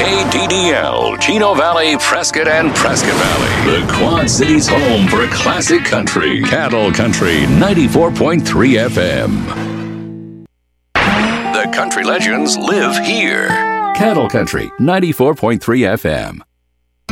KDDL, Chino Valley, Prescott, and Prescott Valley. The Quad Cities' home for classic country. Cattle Country 94.3 FM. The country legends live here. Cattle Country 94.3 FM.